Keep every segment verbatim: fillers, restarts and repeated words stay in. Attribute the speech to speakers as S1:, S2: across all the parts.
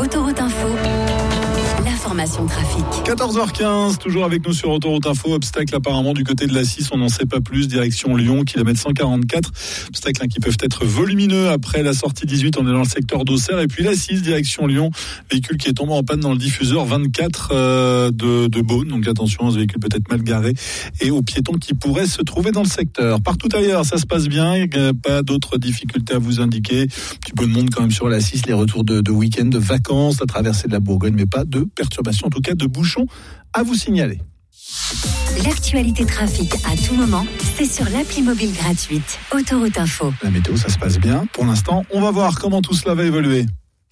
S1: Autoroute Info, l'information trafic.
S2: quatorze heures quinze, toujours avec nous sur Autoroute Info. Obstacle apparemment du côté de la six, on n'en sait pas plus. Direction Lyon, kilomètre cent quarante-quatre. Obstacles hein, qui peuvent être volumineux après la sortie dix-huit. On est dans le secteur d'Auxerre. Et puis la six, direction Lyon. Véhicule qui est tombé en panne dans le diffuseur vingt-quatre euh, de, de Beaune. Donc attention, ce véhicule peut être mal garé. Et aux piétons qui pourraient se trouver dans le secteur. Partout ailleurs, ça se passe bien. Il n'y a pas d'autres difficultés à vous indiquer. Un petit peu de monde quand même sur la six. Les retours de, de week-end, de vacances, la traversée de la Bourgogne. Mais pas de perturbations, en tout cas de bouchons à vous signaler.
S1: L'actualité trafic à tout moment, c'est sur l'appli mobile gratuite Autoroute Info.
S2: La météo, ça se passe bien. Pour l'instant, on va voir comment tout cela va évoluer.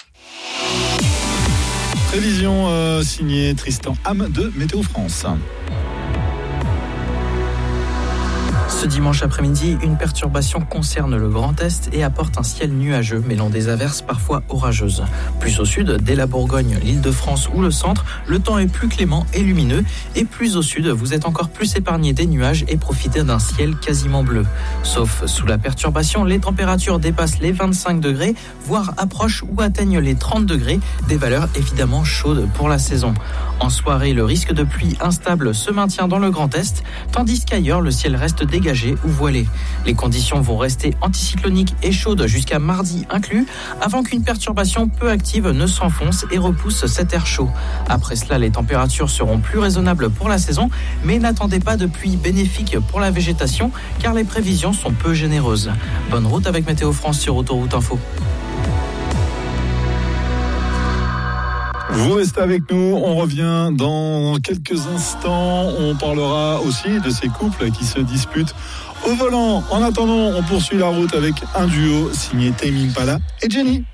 S2: Prévision euh, signée Tristan Ham de Météo France.
S3: Ce dimanche après-midi, une perturbation concerne le Grand Est et apporte un ciel nuageux mêlant des averses parfois orageuses. Plus au sud, dès la Bourgogne, l'Île-de-France ou le centre, le temps est plus clément et lumineux. Et plus au sud, vous êtes encore plus épargné des nuages et profitez d'un ciel quasiment bleu. Sauf sous la perturbation, les températures dépassent les vingt-cinq degrés, voire approchent ou atteignent les trente degrés, des valeurs évidemment chaudes pour la saison. En soirée, le risque de pluie instable se maintient dans le Grand Est, tandis qu'ailleurs, le ciel reste dégagé ou voilé. Les conditions vont rester anticycloniques et chaudes jusqu'à mardi inclus, avant qu'une perturbation peu active ne s'enfonce et repousse cet air chaud. Après cela, les températures seront plus raisonnables pour la saison, mais n'attendez pas de pluie bénéfique pour la végétation, car les prévisions sont peu généreuses. Bonne route avec Météo France sur Autoroute Info.
S2: Vous restez avec nous, on revient dans quelques instants. On parlera aussi de ces couples qui se disputent au volant. En attendant, on poursuit la route avec un duo signé Tame Impala et Jenny.